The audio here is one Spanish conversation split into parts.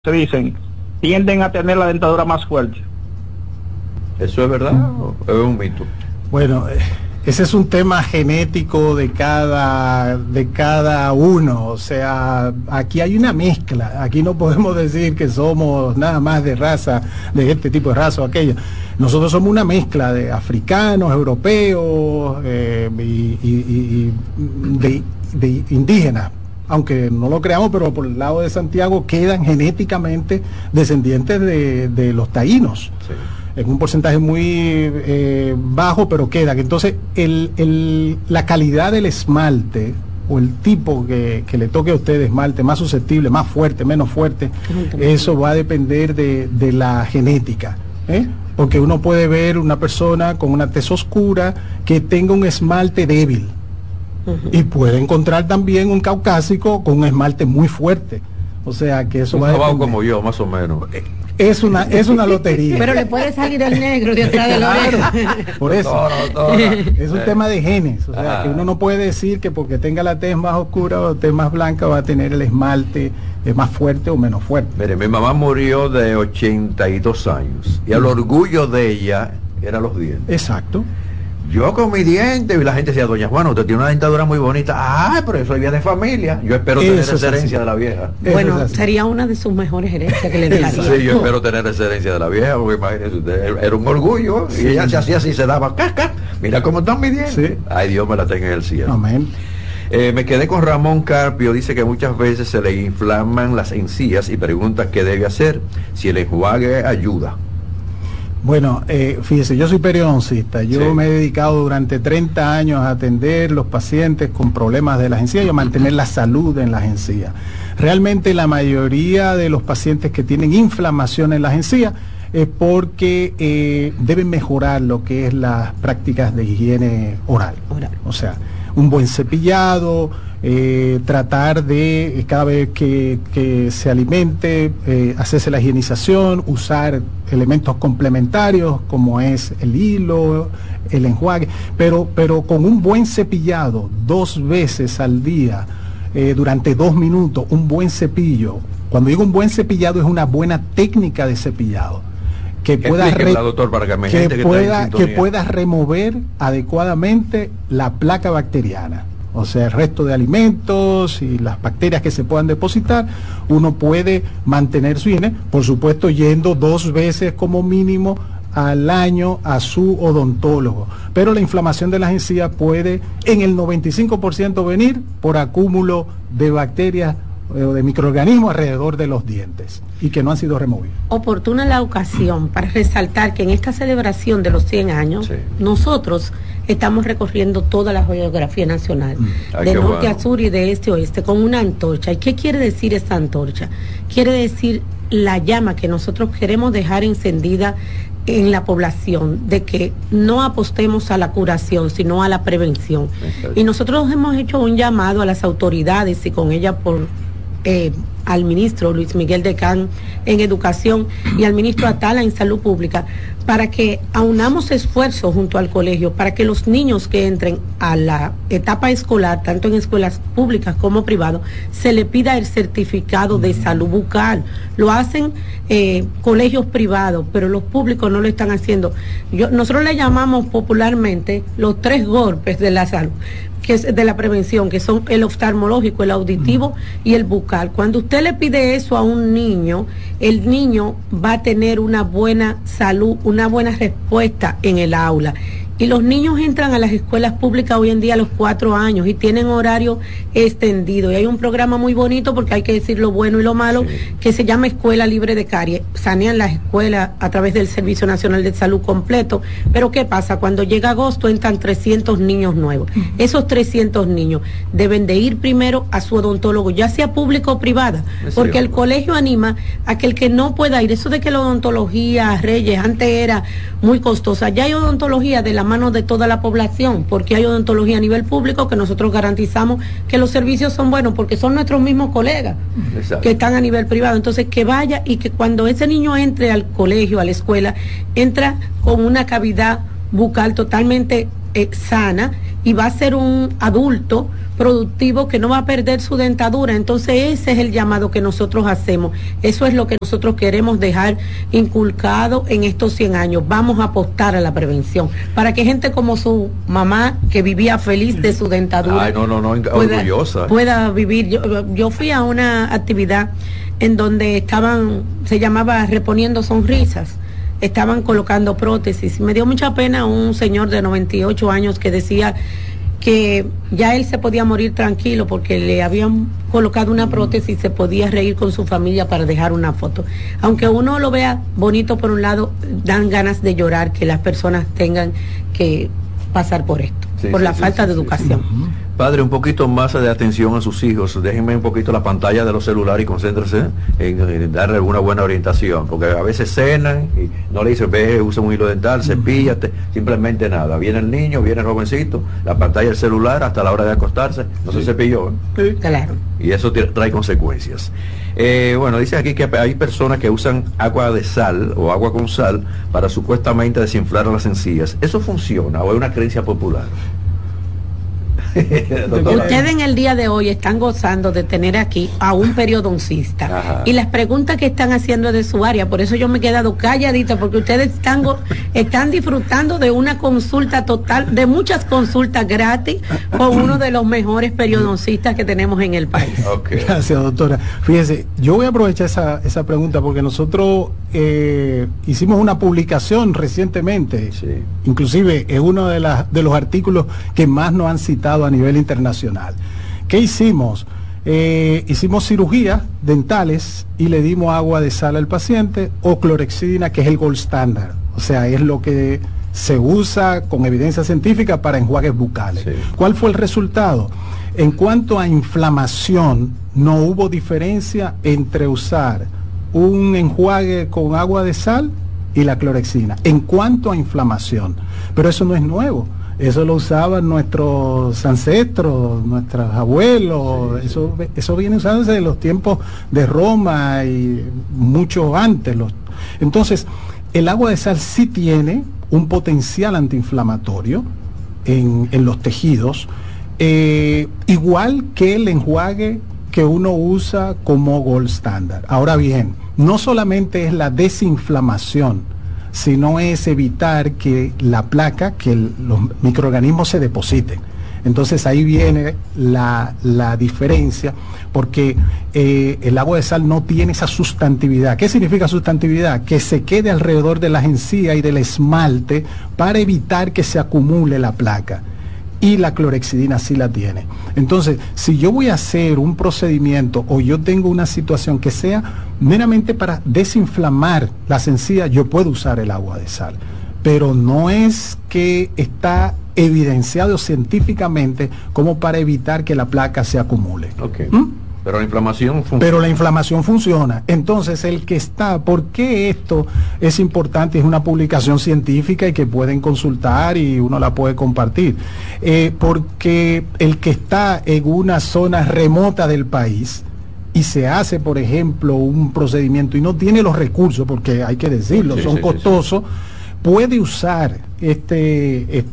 se dicen, tienden a tener la dentadura más fuerte. ¿Eso es verdad o es un mito? Bueno, ese es un tema genético de cada uno. O sea, aquí hay una mezcla. Aquí no podemos decir que somos nada más de raza, de este tipo de raza o aquella. Nosotros somos una mezcla de africanos, europeos y de indígenas. Aunque no lo creamos, pero por el lado de Santiago quedan genéticamente descendientes de los taínos. Sí. En un porcentaje muy bajo, pero quedan. Entonces, la calidad del esmalte o el tipo que le toque a usted esmalte, más susceptible, más fuerte, menos fuerte, eso va a depender de la genética. Porque uno puede ver una persona con una tez oscura que tenga un esmalte débil. Y puede encontrar también un caucásico con un esmalte muy fuerte. O sea que eso un va a depender. Como yo, más o menos. Es una lotería. Pero le puede salir el negro de atrás de la oreja. Por eso. Es un tema de genes. O sea, que uno no puede decir que porque tenga la tez más oscura o tez más blanca va a tener el esmalte más fuerte o menos fuerte. Mire, mi mamá murió de 82 años y el orgullo de ella eran los dientes. Exacto. Yo con mi diente, y la gente decía, doña Juana, usted tiene una dentadura muy bonita. Ah, pero eso es de familia. Yo espero tener esa herencia de la vieja. Bueno, sería una de sus mejores herencias que le dejaría. Sí, yo espero tener esa herencia de la vieja, porque imagínese usted, era un orgullo, y ella se hacía así, se daba casca. Mira cómo están mis dientes. Sí. Ay, Dios me la tenga en el cielo. Amén. Me quedé con Ramón Carpio, dice que muchas veces se le inflaman las encías y pregunta qué debe hacer, si el enjuague ayuda. Bueno, fíjese, yo soy periodoncista. Yo me he dedicado durante 30 años a atender los pacientes con problemas de las encías y a mantener la salud en las encías. Realmente la mayoría de los pacientes que tienen inflamación en las encías es porque deben mejorar lo que es las prácticas de higiene oral. O sea, un buen cepillado, tratar de cada vez que se alimente, hacerse la higienización, usar elementos complementarios como es el hilo, el enjuague, pero con un buen cepillado 2 veces al día, durante 2 minutos, un buen cepillo. Cuando digo un buen cepillado es una buena técnica de cepillado. Que pueda remover adecuadamente la placa bacteriana, o sea, el resto de alimentos y las bacterias que se puedan depositar. Uno puede mantener su higiene, por supuesto, yendo 2 veces como mínimo al año a su odontólogo, pero la inflamación de las encías puede en el 95% venir por acúmulo de bacterias o de microorganismos alrededor de los dientes y que no han sido removidos. Oportuna la ocasión para resaltar que en esta celebración de los 100 años, nosotros estamos recorriendo toda la geografía nacional, de norte a sur y de este a oeste, con una antorcha. ¿Y qué quiere decir esta antorcha? Quiere decir la llama que nosotros queremos dejar encendida en la población, de que no apostemos a la curación, sino a la prevención. Y nosotros hemos hecho un llamado a las autoridades y con ella al ministro Luis Miguel Decán en Educación y al ministro Atala en Salud Pública, para que aunamos esfuerzos junto al colegio, para que los niños que entren a la etapa escolar, tanto en escuelas públicas como privadas, se le pida el certificado de salud bucal. Lo hacen colegios privados, pero los públicos no lo están haciendo. Nosotros le llamamos popularmente los 3 golpes de la salud, que es de la prevención, que son el oftalmológico, el auditivo y el bucal. Cuando usted le pide eso a un niño, el niño va a tener una buena salud, una buena respuesta en el aula. Y los niños entran a las escuelas públicas hoy en día a los 4 años y tienen horario extendido. Y hay un programa muy bonito, porque hay que decir lo bueno y lo malo, que se llama Escuela Libre de Caries. Sanean las escuelas a través del Servicio Nacional de Salud completo. Pero ¿qué pasa? Cuando llega agosto entran 300 niños nuevos. Esos 300 niños deben de ir primero a su odontólogo, ya sea público o privada, porque el colegio anima a que el que no pueda ir. Eso de que la odontología, Reyes, antes era muy costosa. Ya hay odontología de la mano de toda la población, porque hay odontología a nivel público que nosotros garantizamos que los servicios son buenos, porque son nuestros mismos colegas que están a nivel privado. Entonces, que vaya y que cuando ese niño entre al colegio, a la escuela, entra con una cavidad bucal totalmente sana y va a ser un adulto productivo que no va a perder su dentadura. Entonces ese es el llamado que nosotros hacemos. Eso es lo que nosotros queremos dejar inculcado en estos 100 años. Vamos a apostar a la prevención para que gente como su mamá, que vivía feliz de su dentadura, orgullosa, pueda vivir. Yo fui a una actividad en donde se llamaba Reponiendo Sonrisas. Estaban colocando prótesis. Me dio mucha pena un señor de 98 años que decía que ya él se podía morir tranquilo porque le habían colocado una prótesis y se podía reír con su familia para dejar una foto. Aunque uno lo vea bonito por un lado, dan ganas de llorar que las personas tengan que pasar por esto, por la falta de educación. Padre, un poquito más de atención a sus hijos. Déjenme un poquito la pantalla de los celulares y concéntrese en darle alguna buena orientación, porque a veces cenan y no le dicen, ve, usa un hilo dental, cepíllate, simplemente nada. Viene el niño, viene el jovencito, la pantalla del celular hasta la hora de acostarse, no se cepilló. Sí. Claro. Y eso trae consecuencias. Bueno, dice aquí que hay personas que usan agua de sal o agua con sal para supuestamente desinflar las encías. ¿Eso funciona o es una creencia popular? Ustedes en el día de hoy están gozando de tener aquí a un periodoncista. Ajá. Y las preguntas que están haciendo de su área, por eso yo me he quedado calladita, porque ustedes están disfrutando de una consulta total, de muchas consultas gratis con uno de los mejores periodoncistas que tenemos en el país. Okay. Gracias, doctora. Fíjese, yo voy a aprovechar esa pregunta porque nosotros hicimos una publicación recientemente, sí. Inclusive es uno de los artículos que más nos han citado a nivel internacional. ¿Qué hicimos? Hicimos cirugías dentales y le dimos agua de sal al paciente o clorexidina, que es el gold standard. O sea, es lo que se usa con evidencia científica para enjuagues bucales. Sí. ¿Cuál fue el resultado? En cuanto a inflamación, no hubo diferencia entre usar un enjuague con agua de sal y la clorexidina. En cuanto a inflamación. Pero eso no es nuevo. Eso lo usaban nuestros ancestros, nuestros abuelos, sí. Eso viene usándose de los tiempos de Roma y mucho antes. Entonces, el agua de sal sí tiene un potencial antiinflamatorio en los tejidos, igual que el enjuague que uno usa como gold standard. Ahora bien, no solamente es la desinflamación, sino es evitar que la placa, que los microorganismos se depositen. Entonces ahí viene la diferencia, porque el agua de sal no tiene esa sustantividad. ¿Qué significa sustantividad? Que se quede alrededor de las encías y del esmalte para evitar que se acumule la placa. Y la clorexidina sí la tiene. Entonces, si yo voy a hacer un procedimiento o yo tengo una situación que sea meramente para desinflamar las encías, yo puedo usar el agua de sal. Pero no es que está evidenciado científicamente como para evitar que la placa se acumule. Okay. Pero la inflamación funciona. Pero la inflamación funciona. Entonces, ¿por qué esto es importante? Es una publicación científica y que pueden consultar y uno la puede compartir. Porque el que está en una zona remota del país y se hace, por ejemplo, un procedimiento y no tiene los recursos, porque hay que decirlo, son costosos, puede usar este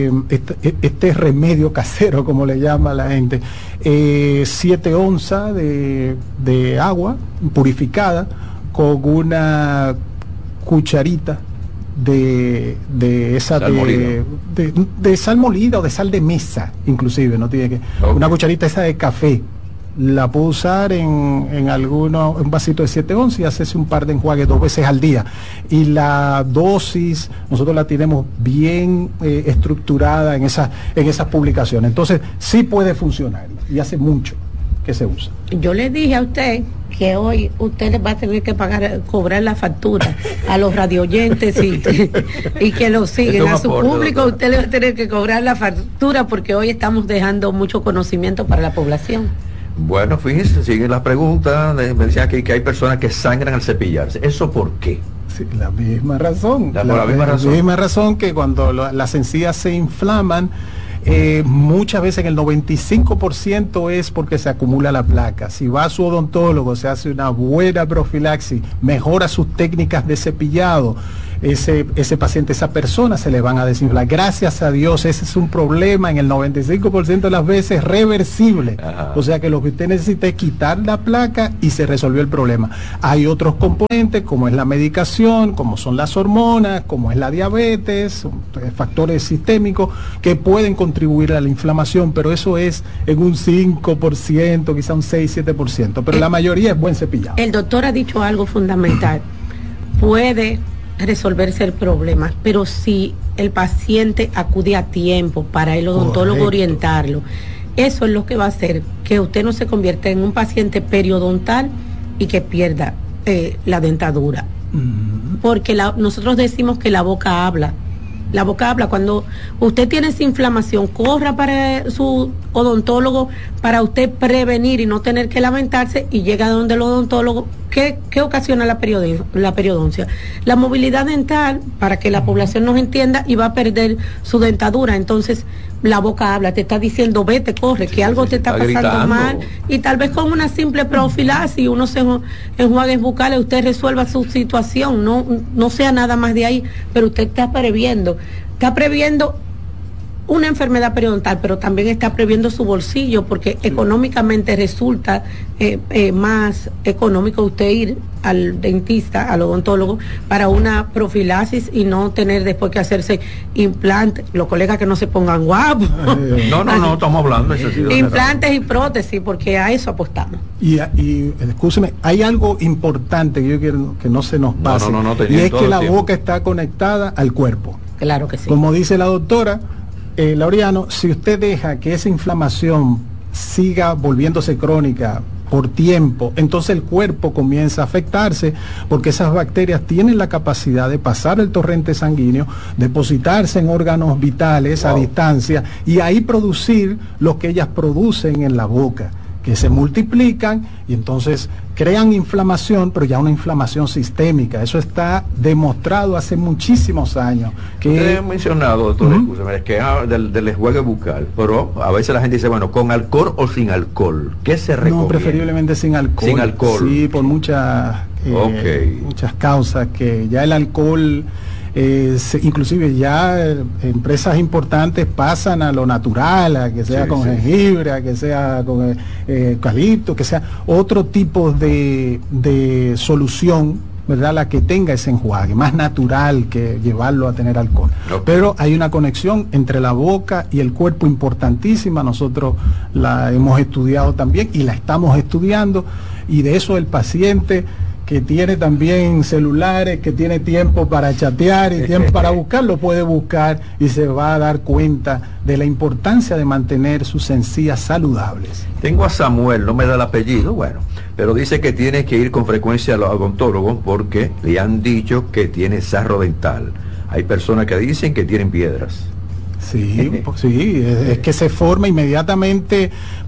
remedio casero, como le llama la gente, 7 onzas de agua purificada con una cucharita de sal molida o de sal de mesa, inclusive, no tiene que, una cucharita esa de café. La puedo usar en un vasito de 7 onzas y hacerse un par de enjuagues 2 veces al día. Y la dosis, nosotros la tenemos bien estructurada en esas publicaciones. Entonces, sí puede funcionar y hace mucho que se usa. Yo le dije a usted que hoy usted les va a tener que cobrar la factura a los radioyentes y que lo siguen. A su público usted le va a tener que cobrar la factura porque hoy estamos dejando mucho conocimiento para la población. Bueno, fíjense, siguen las preguntas. Me decían que hay personas que sangran al cepillarse. ¿Eso por qué? Sí, la misma razón. La misma razón que cuando las encías se inflaman, muchas veces en el 95% es porque se acumula la placa. Si va a su odontólogo, se hace una buena profilaxis, mejora sus técnicas de cepillado, ese paciente, esa persona se le van a desinflar. Gracias a Dios, ese es un problema en el 95% de las veces reversible. Ajá. O sea que lo que usted necesita es quitar la placa y se resolvió el problema. Hay otros componentes, como es la medicación, como son las hormonas, como es la diabetes, factores sistémicos que pueden contribuir a la inflamación, pero eso es en un 5%, quizá un 6-7%, pero la mayoría es buen cepillado. El doctor ha dicho algo fundamental. Puede resolverse el problema, pero si el paciente acude a tiempo para el odontólogo orientarlo, eso es lo que va a hacer que usted no se convierta en un paciente periodontal y que pierda la dentadura. Porque nosotros decimos que la boca habla. La boca habla. Cuando usted tiene esa inflamación, corra para su odontólogo para usted prevenir y no tener que lamentarse, y llega donde el odontólogo. ¿Qué ocasiona la periodoncia? La movilidad dental, para que la población nos entienda, y va a perder su dentadura. Entonces, la boca habla, te está diciendo, vete, corre, que algo te está pasando gritando mal, y tal vez con una simple profilaxis, unos enjuagues bucales, usted resuelva su situación, no sea nada más de ahí, pero usted está previendo una enfermedad periodontal, pero también está previendo su bolsillo, porque económicamente resulta más económico usted ir al dentista, al odontólogo, para una profilaxis y no tener después que hacerse implantes. Los colegas que no se pongan guapos. No, estamos hablando de implantes y prótesis, porque a eso apostamos. Y escúcheme, hay algo importante que yo quiero que no se nos pase, y es que la boca está conectada al cuerpo. Claro que sí. Como dice la doctora Laureano, si usted deja que esa inflamación siga volviéndose crónica por tiempo, entonces el cuerpo comienza a afectarse, porque esas bacterias tienen la capacidad de pasar el torrente sanguíneo, depositarse en órganos vitales a distancia, y ahí producir lo que ellas producen en la boca, que se multiplican y entonces crean inflamación, pero ya una inflamación sistémica. Eso está demostrado hace muchísimos años. Usted ha mencionado, doctor, que del enjuague bucal, pero a veces la gente dice, bueno, ¿con alcohol o sin alcohol? ¿Qué se recomienda? No, preferiblemente sin alcohol. Sin alcohol. Sí, por muchas causas, que ya el alcohol... inclusive ya empresas importantes pasan a lo natural, a que sea con jengibre, a que sea con eucalipto, que sea otro tipo de solución, ¿verdad? La que tenga ese enjuague, más natural que llevarlo a tener alcohol. Pero hay una conexión entre la boca y el cuerpo importantísima, nosotros la hemos estudiado también y la estamos estudiando, y de eso el paciente que tiene también celulares, que tiene tiempo para chatear y tiempo para buscar, lo puede buscar y se va a dar cuenta de la importancia de mantener sus encías saludables. Tengo a Samuel, no me da el apellido, bueno, pero dice que tiene que ir con frecuencia al odontólogo porque le han dicho que tiene sarro dental. Hay personas que dicen que tienen piedras. Sí, es que se forma inmediatamente,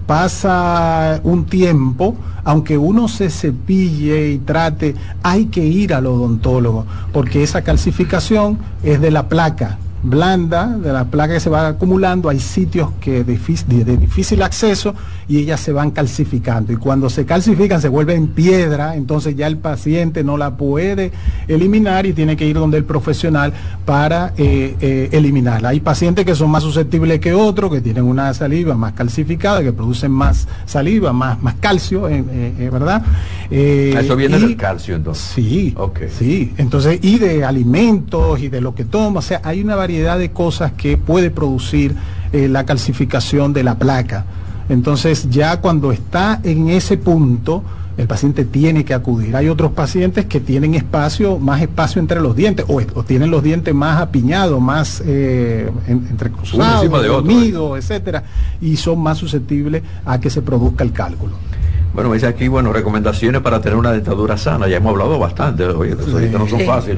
pasa un tiempo, aunque uno se cepille y trate, hay que ir al odontólogo, porque esa calcificación es de la placa blanda, de la placa que se va acumulando. Hay sitios que de difícil acceso y ellas se van calcificando, y cuando se calcifican se vuelven piedra, entonces ya el paciente no la puede eliminar y tiene que ir donde el profesional para eliminarla. Hay pacientes que son más susceptibles que otros, que tienen una saliva más calcificada, que producen más saliva, más calcio, ¿verdad? Eso viene del calcio, entonces. Sí, sí, entonces, y de alimentos y de lo que toma, o sea, hay una variedad de cosas que puede producir la calcificación de la placa. Entonces, ya cuando está en ese punto, el paciente tiene que acudir. Hay otros pacientes que tienen más espacio entre los dientes, o tienen los dientes más apiñados, más entrecruzados, dormidos, etcétera, y son más susceptibles a que se produzca el cálculo. Bueno, me dice aquí, recomendaciones para tener una dentadura sana. Ya hemos hablado bastante, oye, ahorita no son fáciles.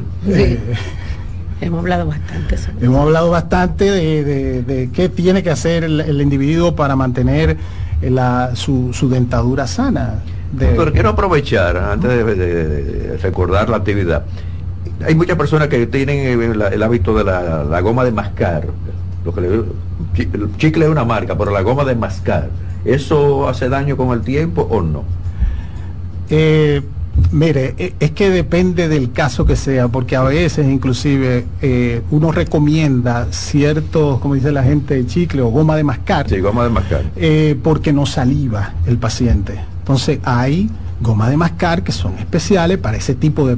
Hemos hablado bastante. Hemos hablado bastante de qué tiene que hacer el individuo para mantener su dentadura sana. Pero quiero aprovechar, antes de recordar la actividad. Hay muchas personas que tienen el hábito de la goma de mascar. El chicle es una marca, pero la goma de mascar, ¿eso hace daño con el tiempo o no? Mire, es que depende del caso que sea, porque a veces inclusive uno recomienda ciertos, como dice la gente, chicle o goma de mascar. Sí, goma de mascar. Porque no saliva el paciente. Entonces hay goma de mascar que son especiales para ese tipo de